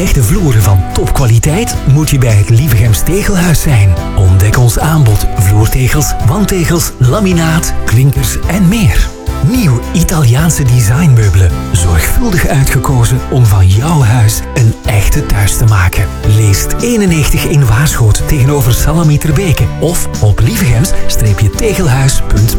Belegde vloeren van topkwaliteit moet je bij het Lievegems Tegelhuis zijn. Ontdek ons aanbod: vloertegels, wandtegels, laminaat, klinkers en meer. Nieuw Italiaanse designmeubelen. Zorgvuldig uitgekozen om van jouw huis een echte thuis te maken. Leest 91 in Waarschoten tegenover Salamieterbeke of op lievegems-tegelhuis.be.